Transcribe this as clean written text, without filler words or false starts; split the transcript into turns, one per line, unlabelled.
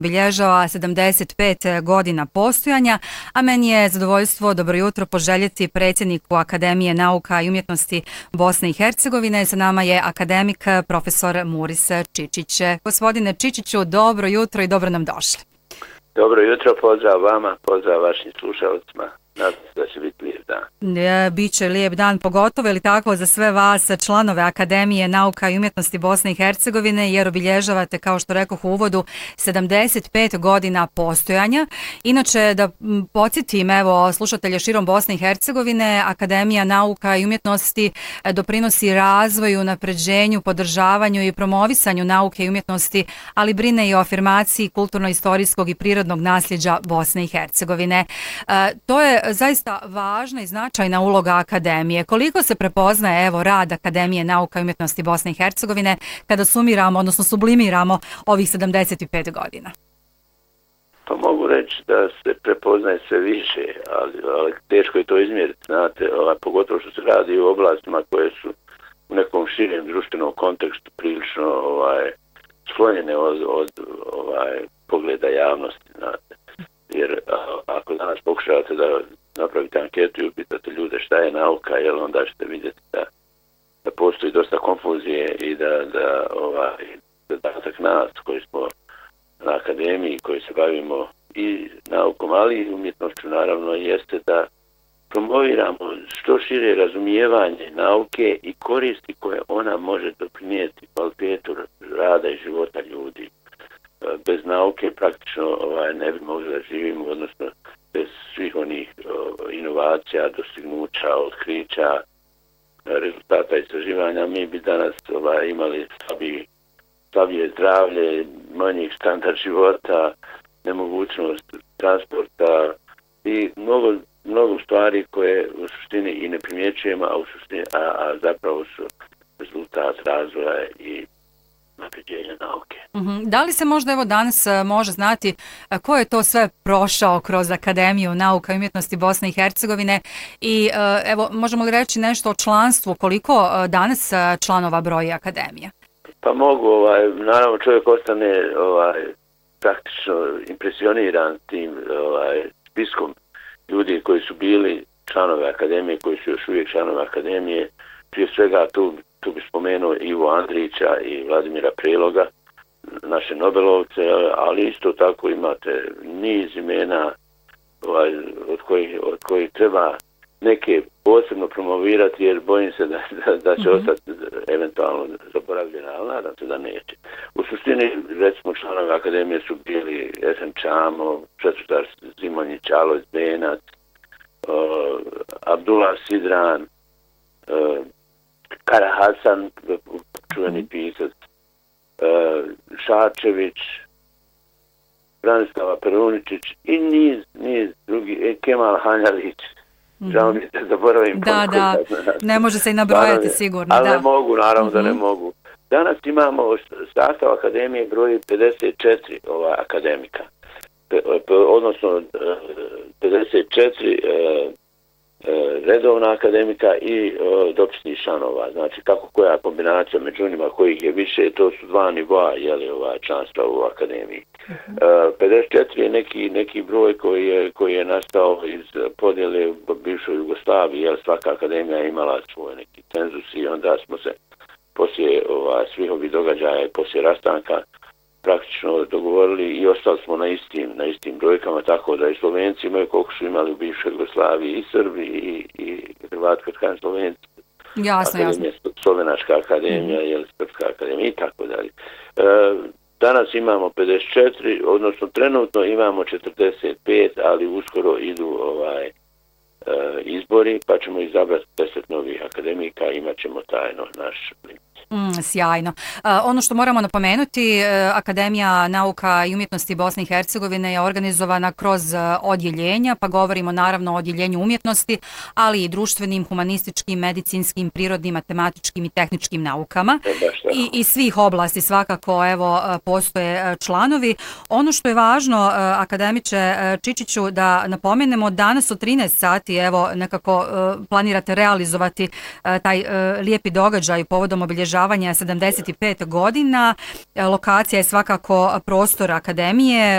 obilježava 75 godina postojanja, a meni je zadovoljstvo dobro jutro poželjeti predsjedniku Akademije nauka i umjetnosti Bosne i Hercegovine. Sa nama je akademik profesor Muris Čičić. Gospodine Čičiću, dobro jutro i dobro nam došli.
Dobro jutro, pozdrav vama, pozdrav vašim slušalcima. Nadam se da će biti lijep dan.
Biće lijep dan, pogotovo ili tako za sve vas, članove Akademije nauka i umjetnosti Bosne i Hercegovine, jer obilježavate, kao što rekoh u uvodu, 75 godina postojanja. Inače, da podsjetim, evo, slušatelje širom Bosne i Hercegovine, Akademija nauka i umjetnosti doprinosi razvoju, napređenju, podržavanju i promovisanju nauke i umjetnosti, ali brine i o afirmaciji kulturno-istorijskog i prirodnog nasljeđa Bosne i Hercegovine. To je zaista važna i značajna uloga Akademije. Koliko se prepoznaje rad Akademije nauka i umjetnosti Bosne i Hercegovine kada sumiramo, odnosno sublimiramo ovih 75 godina?
Pa mogu reći da se prepoznaje sve više, ali teško je to izmjeriti, znate, pogotovo što se radi u oblastima koje su u nekom širem društvenom kontekstu prilično sklonjene od pogleda javnosti, znate. Jer ako danas pokušavate da napravite anketu i upitate ljude šta je nauka, onda ćete vidjeti da postoji dosta konfuzije i da zadatak nas koji smo na akademiji, koji se bavimo i naukom, ali i umjetnošću naravno, jeste da promoviramo što šire razumijevanje nauke i koristi koje ona može doprinijeti kvalitetu rada i života ljudi. Bez nauke praktično ne bi mogli da živimo, odnosno bez svih onih inovacija, dostignuća, otkrića, rezultata istraživanja, mi bi danas imali slabije zdravlje, manjih standard života, nemogućnost transporta i mnogo stvari koje u suštini i ne primjećujemo, a zapravo su rezultat razvoja i napređenja nauke.
Da li se možda danas može znati ko je to sve prošao kroz Akademiju nauka i umjetnosti Bosne i Hercegovine i možemo li reći nešto o članstvu, koliko danas članova broji Akademija?
Pa mogu, naravno čovjek ostane praktično impresioniran tim spiskom ljudi koji su bili članove Akademije, koji su još uvijek članove Akademije. Prije svega tu bi spomenuo Ivo Andrića i Vladimira Preloga, naše Nobelovce, ali isto tako imate niz imena od kojih treba neke posebno promovirati, jer bojim se da će ostati eventualno zaboravljena, ali nadam se da neće. U suštini, recimo, članovi Akademije su bili Esen Čamo, Četvrtar Zimonjić, Alojz Benac, Abdullah Sidran, Kara Hasan, čuveni pisac, Šačević, Branislava Peruničić i niz drugi, Kemal Hanjalić. Žao mi se zaboravim.
Da, ne može se i nabrojati sigurno.
Ali ne mogu, naravno da ne mogu. Danas imamo sastav Akademije broji 54 akademika, odnosno 54 redovna akademika i dopisnih članova. Znači, kako koja kombinacija među njima kojih je više, to su dva nivoa članstva u akademiji. 54 je neki broj koji je nastao iz podjele u bivšoj Jugoslaviji, jer svaka akademija je imala svoj neki cenzus i onda smo se poslije svih ovih događaja i poslije rastanka praktično dogovorili i ostali smo na istim brojkama, tako da i Slovenci imaju koliko su imali u bivšoj Jugoslaviji, i Srbi i Hrvati, kad kažem Slovenci.
Jasno.
Slovenačka akademija, Srpska akademija i tako dalje. Danas imamo 54, odnosno trenutno imamo 45, ali uskoro idu izbori, pa ćemo izabrati 10 novih akademika i imat ćemo tajno naš limit.
Sjajno. Ono što moramo napomenuti, Akademija nauka i umjetnosti Bosne i Hercegovine je organizovana kroz odjeljenja, pa govorimo naravno o odjeljenju umjetnosti, ali i društvenim, humanističkim, medicinskim, prirodnim, matematičkim i tehničkim naukama. I svih oblasti svakako postoje članovi. Ono što je važno, akademiče Čičiću, da napomenemo, danas u 13 sati nekako planirate realizovati taj lijepi događaj povodom obilježavanja 75 godina. Lokacija je svakako prostor Akademije,